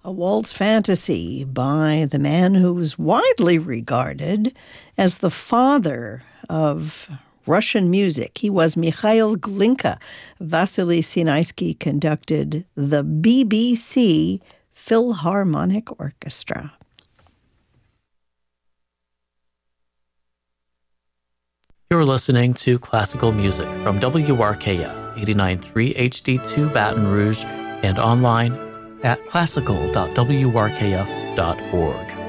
A Waltz Fantasy by the man who was widely regarded as the father of Russian music. He was Mikhail Glinka. Vasily Sinaisky conducted the BBC Philharmonic Orchestra. You're listening to classical music from WRKF 89.3 HD2 Baton Rouge and online at classical.wrkf.org.